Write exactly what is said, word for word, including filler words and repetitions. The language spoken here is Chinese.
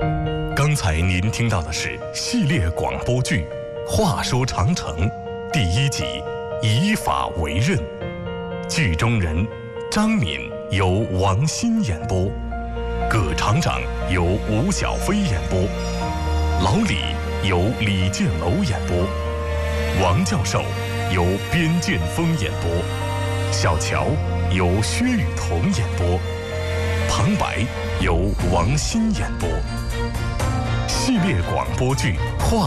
刚才您听到的是系列广播剧《话说长城》第一集《以法为刃》，剧中人张敏由王鑫演播，葛厂长由吴小飞演播，老李由李建楼演播，王教授由边建峰演播，小乔由薛雨桐演播，旁白由王鑫演播。系列广播剧《话